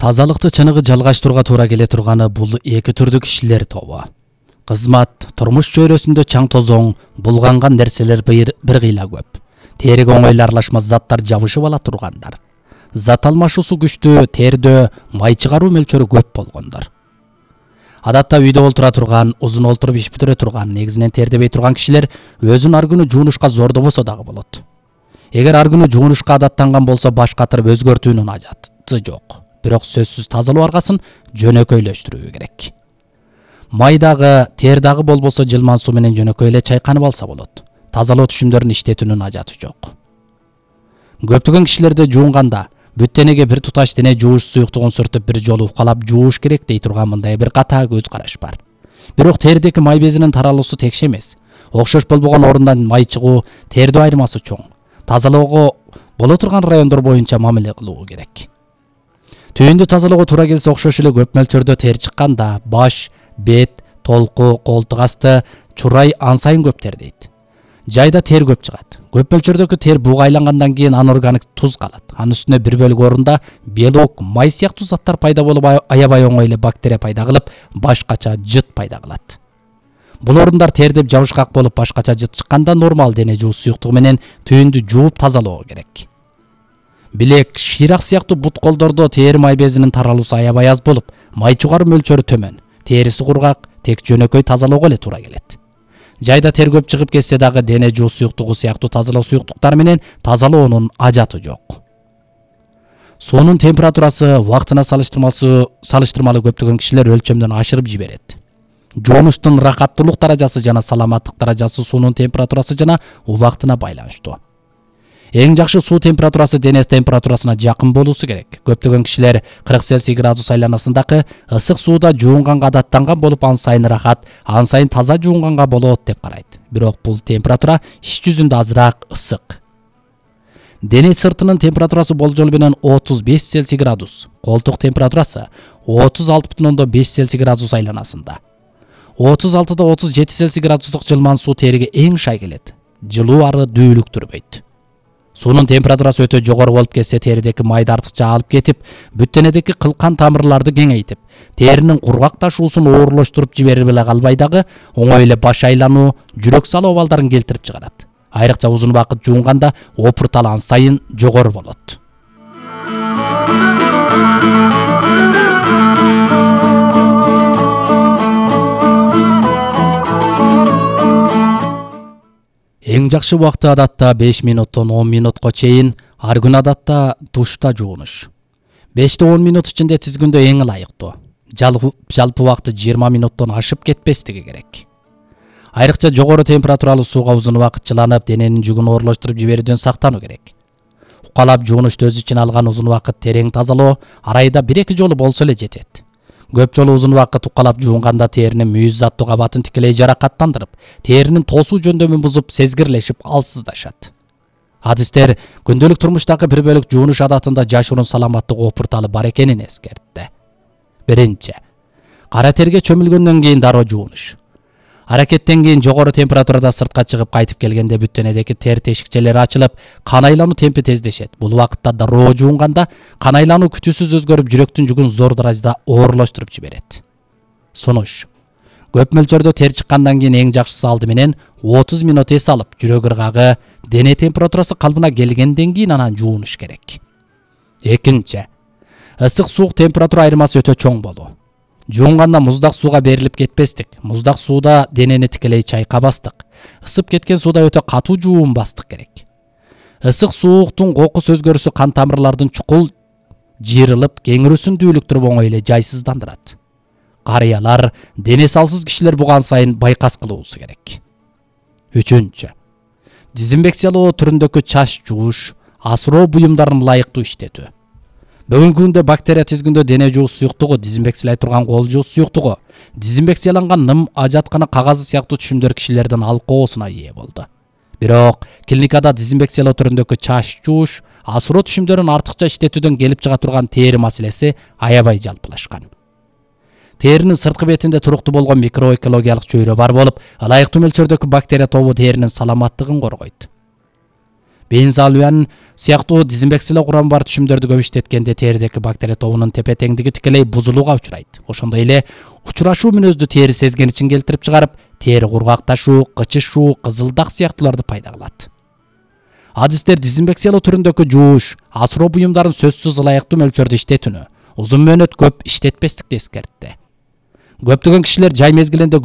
Тазалыкты чыныгы жалгаштырууга туура келе турганы бул эки түрдүү кишилер тобу. Кызмат, турмуш чөйрөсүндө чаң тозоң, булганган нерселер бир кыйла көп. Териге оңойлуу аралашмас заттар жабышып ала тургандар. Зат алмашуусу күчтүү, тердөө май чыгаруу мөлчөрү көп болгондор. Адатта үйдө олтура турган, узун олтуруп иш бүтүрө турган, негизинен тердебей турган кишилер өзүн ар күнү жуунушка зордобосо дагы болот. Эгер ар күнү жуунушка адаттанган болсо баш катырып өзгөртүүнүн ажаты жок. Бирок сөзсүз тазалоо аргасын жөнөкөйлөштүрүү керек. Май дагы, тер дагы болбосо жылман суу менен жөнөкөй эле чайканып алса болот. Тазалоо түшүмдөрүн иштетүүнүн ажаты жок. Көптөгөн кишилерде жуунганда бүт денеге бир туташ дене жууш суюктугун сүртүп бир жолу укалап жууш керек дей турган мындай бир катаа көз караш бар. Бирок тердеги май безинин таралуусу текше эмес. Окшош болбогон орундан май чыгуу тердөө айырмасы чоң. Тазалоого боло турган райондор боюнча мамиле кылуу керек. Түйүндү тазалоого туура келсе окшош эле көп мөлчөрдө тер чыкканда баш, бет, толку, колтук асты, чурай ансайын көп тердейт. Жайда тер көп чыгат. Көп мөлчөрдөгү тер буга айлангандан кийин анорганик туз калат. Анын үстүнө бир бөлүк орунда белок, май сыяктуу заттар пайда болуп аябай оңой эле бактерия пайда кылып, башкача жыт пайда кылат. Бул орундар тердеп жабышкак болуп башкача жыт чыкканда нормал дене жуу суюктугу менен түйүндү жууп тазалоо керек. Билек, шыйрак сыяктуу бут колдордо тери май безинин таралуусу аябай аз болуп, май чыгаруу мөлчөрү төмөн. Териси кургак, тек жөнөкөй тазалоого эле туура келет. Жайда тер көп чыгып кетсе дагы дене жуу суюктугу сыяктуу тазалоо суюктуктар менен тазалоонун ажаты жок. Суунун температурасы убактына салыштырмалуу көптөгөн кишилер өлчөмдөн ашырып жиберет. Жуунуштун рахаттуулук даражасы жана саламаттык даражасы суунун температурасы жана убактына байланыштуу. Эң жакшы суу температурасы дене температурасына жакын болуусу керек. Көптөгөн кишилер 40 Цельсий градус айланасындагы ысык сууда жуунганга адаттанган болуп, ансайын рахат, ансайын таза жуунганга болот деп карайт. Бирок бул температура иш жүзүндө азыраак ысык. Дене сыртынын температурасы болжол менен 35 Цельсий градус, колтук температурасы 36,5 Цельсий градус айланасында. 36-37 Цельсий градустук жылман суу териге эң шай келет. Жылуу ары дүүлүктүрбөйт. Суунун температурасы өтө жогору болуп кетсе, теридеги майды артыкча алып кетип, бүт денедеги кылкан тамырларды кеңейтип, теринин кургак ташуусун оорлоштуруп жиберип эле калбай дагы оңой эле баш айлануу, жүрөк салуу абалдарын келтирип чыгарат. Айрыкча узун убакыт жуунганда опуртал ансайын жогору болот. Эң жакшы убакыты адатта 5 минуттан 10 минутка чейин, ар күн адатта душта жуунуш. 5-10 минут ичинде тизгүндө эң ылайыктуу. Жалпы убакыты 20 минуттан ашып кетпестиги керек. Айрыкча жогору температуралуу сууга узун убакыт жыланып, дененин жүгүн оорлоштуруп жиберүүдөн сактануу керек. Укалап жуунушту өз ичине алган узун убакыт терең тазалоо ар айда 1-2 жолу болсо эле жетет. Көп жолу узун убакыт укалап жуунганда теринин мүйүз заттуу кабатын тикелей жаракаттандырып, теринин тосуу жөндөмүн бузуп, сезгирлешип алсыздашат. Адистер күндөлүк турмуштагы бир бөлүк жуунуш адатында жашыруун саламаттык опурталы бар экенин эскертти. Биринчи, кара терге чөмүлгөндөн кийин дароо жуунуш. Аракеттен кийин жогору температурада сыртка чыгып кайтып келгенде бүт денедеги тер тешикчелери ачылып, кан айлануу темпи тездешет. Бул убакытта дароо жуунганда кан айлануу күтүүсүз өзгөрүп, жүрөктүн жүгүн зор даражада оорлоштуруп жиберет. Сунуш. Көп мөлчөрдө тер чыккандан кийин эң жакшысы алды менен 30 минут эс алып, жүрөк ыргагы, дене температурасы калыбына келгенден кийин анан жуунуш керек. Экинчи, ысык суук температура айырмасы өтө чоң болуу. Жуунганда муздак сууга берилип кетпестик. Муздак сууда денени тикелей чайкабастык. Ысып кеткен сууда өтө катуу жуунбастык керек. Ысык сууктун кокус өзгөрүшү кан тамырлардын чукул жыйрылып, кеңирүүсүн дүүлүктүрүп оңой эле жайсыздандырат. Карыялар, дене салсыз кишилер буга сайын байкас кылуусу керек. Үчүнчү, дезинфекциялоо түрүндөгү чач жууш, асыроо буюмдарын ылайыктуу иштетүү. Бүгүнкү күндө бактерия тизгүндө дене жуу суюктугу, дезинфекциялай турган кол жуу суюктугу, дезинфекцияланган ным, ажаткана кагазы сыяктуу түшүмдөр кишилердин алкоосуна ээ болду. Бирок клиникада дезинфекциялоо түрүндөгү чач жууш, асыроо түшүмдөрүн артыкча иштетүүдөн келип чыга турган тери маселеси аябай жалпылашкан. Теринин сырткы бетинде туруктуу болгон микроэкологиялык чөйрө бар болуп, ылайыктуу мөлчөрдөгү бактерия тобу теринин саламаттыгын коргойт. бензолиан сыяктуу дезинфекциялоо курамы бар түшүмдөрдү көп иштеткенде теридеги бактерия тобунун тепе-теңдиги тикелей бузулууга учурайт. Ошондой эле учурашуу мүнөздү тери сезген ичин келтирип чыгарып, тери кургакташуу, кычышуу, кызылдак сыяктууларды пайда кылат. Адистер дезинфекциялоо түрүндөгү жууш, асыроо буюмдарын сөзсүз ылайыктуу мөлчөрдө иштетүүнү, узун мөөнөт көп иштетпестикти эскертти. Көптөгөн кишилер жай мезгилинде